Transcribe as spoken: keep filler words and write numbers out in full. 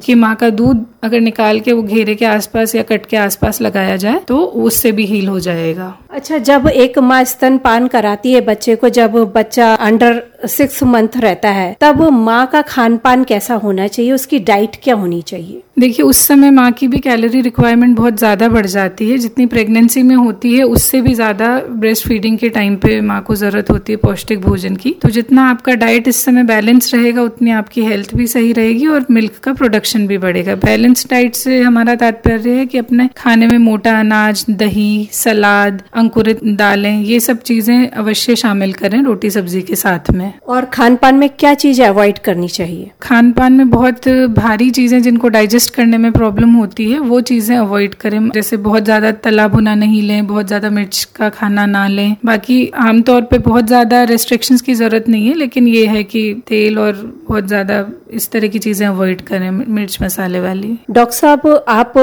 कि माँ का दूध अगर निकाल के वो घेरे के आसपास या कट के आसपास लगाया जाए तो उससे भी हील हो जाएगा। अच्छा, जब एक माँ स्तनपान कराती है बच्चे को, जब बच्चा अंडर सिक्स मंथ रहता है, तब माँ का खान पान कैसा होना चाहिए, उसकी डाइट क्या होनी चाहिए? देखिए, उस समय माँ की भी कैलोरी रिक्वायरमेंट बहुत ज़्यादा बढ़ जाती है, जितनी प्रेगनेंसी में होती है उससे भी ज़्यादा ब्रेस्ट फीडिंग के टाइम पे माँ को ज़रूरत होती है पौष्टिक भोजन की। तो जितना आपका डाइट इस समय बैलेंस रहेगा उतनी आपकी हेल्थ भी सही रहेगी और मिल्क का प्रोडक्शन भी बढ़ेगा। बैलेंस डाइट से हमारा तात्पर्य है कि अपने खाने में मोटा अनाज, दही, सलाद, अंकुरित दालें, ये सब चीज़ें अवश्य शामिल करें रोटी सब्जी के साथ में। और खान पान में क्या चीज़ें अवॉइड करनी चाहिए? खान पान में बहुत भारी चीज़ें जिनको डाइजेस्ट करने में प्रॉब्लम होती है वो चीजें अवॉइड करें, जैसे बहुत ज्यादा तला भुना नहीं लें, बहुत ज्यादा मिर्च का खाना ना लें। बाकी आमतौर पे बहुत ज्यादा रेस्ट्रिक्शंस की जरूरत नहीं है, लेकिन ये है कि तेल और बहुत ज्यादा इस तरह की चीजें अवॉइड करें, मिर्च मसाले वाली। डॉक्टर साहब, आप